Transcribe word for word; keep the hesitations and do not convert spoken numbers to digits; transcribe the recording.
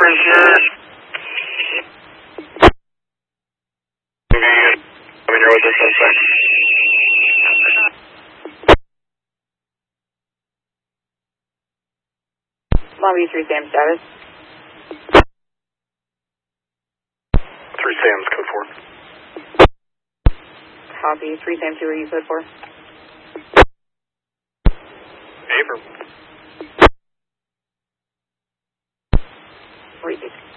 for sure. I'm here with the suspect. Lobby three Sam status. three Sam's code four. Copy. three Sam two, are you code four? Abram. Repeat.